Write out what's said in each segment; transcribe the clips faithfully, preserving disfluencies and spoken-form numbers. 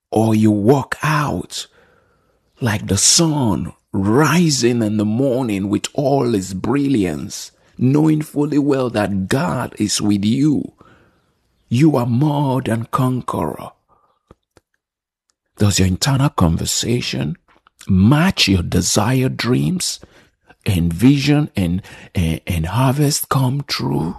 or you walk out like the sun rising in the morning with all its brilliance, knowing fully well that God is with you. You are more than conqueror. Does your internal conversation match your desired dreams and vision and, and, and harvest come true?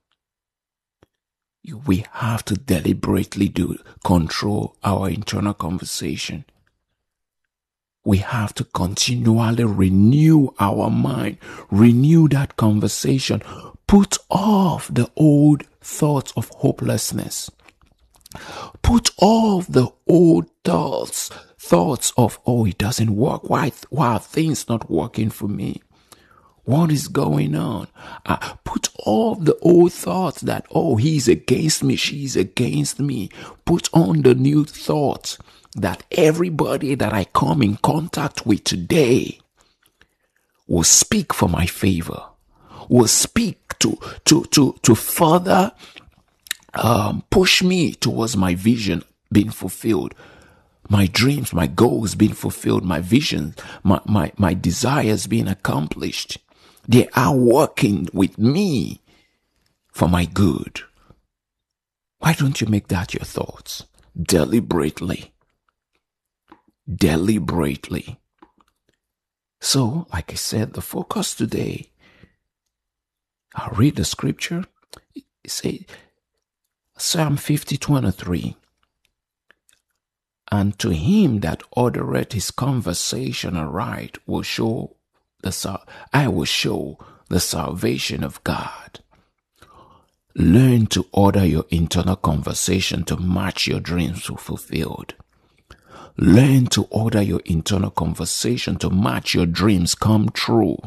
We have to deliberately do control our internal conversation. We have to continually renew our mind, renew that conversation, put off the old thoughts of hopelessness. Put off the old thoughts, thoughts of, oh, it doesn't work. Why, why are things not working for me? What is going on? Uh, put off the old thoughts that, oh, he's against me, she's against me. Put on the new thoughts that everybody that I come in contact with today will speak for my favor, will speak to, to, to, to further um, push me towards my vision being fulfilled. My dreams, my goals being fulfilled, my vision, my, my, my desires being accomplished. They are working with me for my good. Why don't you make that your thoughts? Deliberately. Deliberately. So, like I said, the focus today, I'll read the scripture. It says, Psalm fifty twenty-three. And to him that ordereth his conversation aright will show the I will show the salvation of God. Learn to order your internal conversation to match your dreams to fulfilled. Learn to order your internal conversation to match your dreams come true.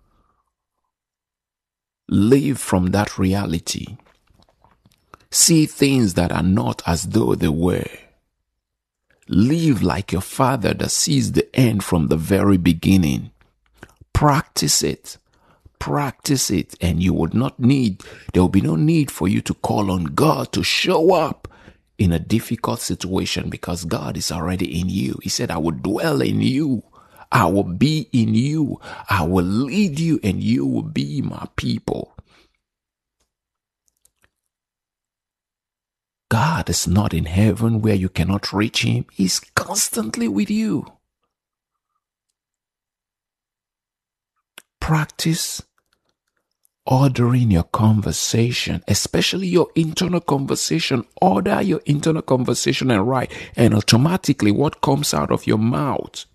Live from that reality. See things that are not as though they were. Live like your Father that sees the end from the very beginning. Practice it. Practice it, and you would not need, there will be no need for you to call on God to show up in a difficult situation because God is already in you. He said, I will dwell in you. I will be in you. I will lead you, and you will be my people. God is not in heaven where you cannot reach him. He's constantly with you. Practice ordering your conversation, especially your internal conversation. Order your internal conversation and write, and automatically what comes out of your mouth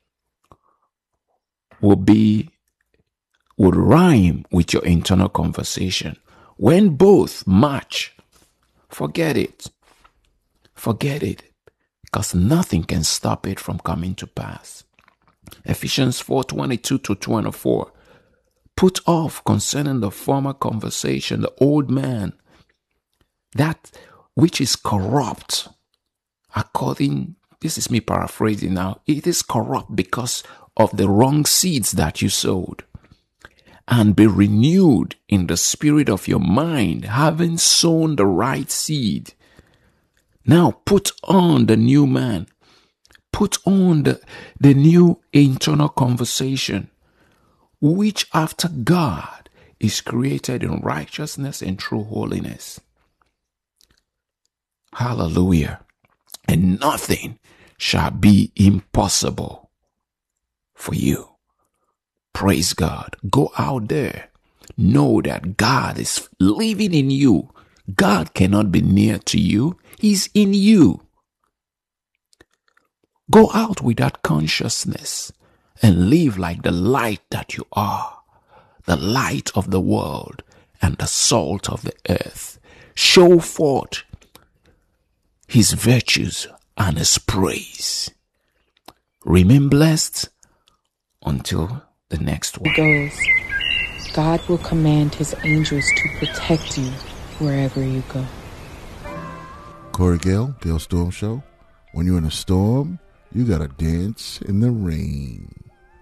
will be, will rhyme with your internal conversation. When both match, forget it. Forget it. Because nothing can stop it from coming to pass. Ephesians four twenty-two to twenty-four. Put off concerning the former conversation, the old man, that which is corrupt, according, this is me paraphrasing now, it is corrupt because of the wrong seeds that you sowed. And be renewed in the spirit of your mind, having sown the right seed. Now put on the new man. Put on the, the new internal conversation, which after God is created in righteousness and true holiness. Hallelujah. And nothing shall be impossible for you. Praise God. Go out there. Know that God is living in you. God cannot be near to you. He's in you. Go out with that consciousness and live like the light that you are, the light of the world and the salt of the earth. Show forth his virtues and his praise. Remain blessed until the next one. It goes, God will command his angels to protect you wherever you go. Corey Gale, Gale Storm Show. When you're in a storm, you gotta dance in the rain.